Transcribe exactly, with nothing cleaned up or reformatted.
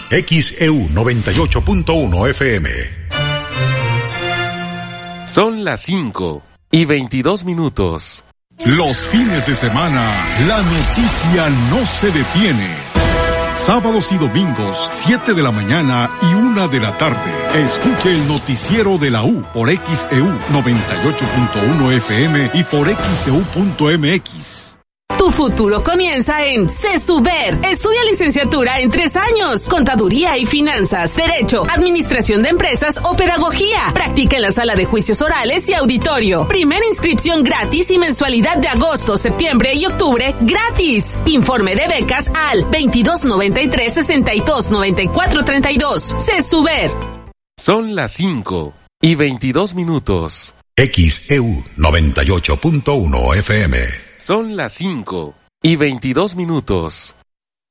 X E U noventa y ocho punto uno F M. Son las cinco y veintidós minutos. Los fines de semana, la noticia no se detiene. Sábados y domingos, siete de la mañana y una de la tarde. Escuche el noticiero de la U por X E U noventa y ocho punto uno F M y por X E U punto M X. Tu futuro comienza en CESUBER. Estudia licenciatura en tres años, contaduría y finanzas, derecho, administración de empresas o pedagogía. Practica en la sala de juicios orales y auditorio. Primera inscripción gratis y mensualidad de agosto, septiembre y octubre gratis. Informe de becas al veintidós noventa y tres, sesenta y dos, noventa y cuatro, treinta y dos. CESUBER. Son las cinco y veintidós minutos. X E U noventa y ocho punto uno F M. Son las cinco y veintidós minutos.